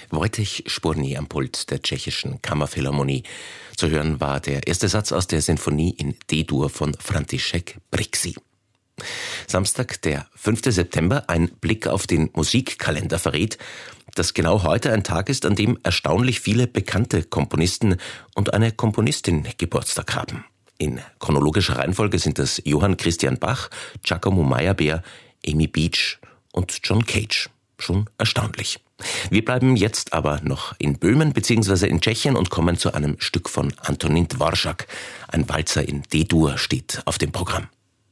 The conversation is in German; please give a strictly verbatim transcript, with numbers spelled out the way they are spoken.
Wojciech Spurný am Pult der tschechischen Kammerphilharmonie. Zu hören war der erste Satz aus der Sinfonie in D-Dur von František Brixi. Samstag, der fünfte September, ein Blick auf den Musikkalender verrät, dass genau heute ein Tag ist, an dem erstaunlich viele bekannte Komponisten und eine Komponistin Geburtstag haben. In chronologischer Reihenfolge sind das Johann Christian Bach, Giacomo Meyerbeer, Amy Beach und John Cage. Schon erstaunlich. Wir bleiben jetzt aber noch in Böhmen bzw. in Tschechien und kommen zu einem Stück von Antonín Dvořák. Ein Walzer in D-Dur steht auf dem Programm.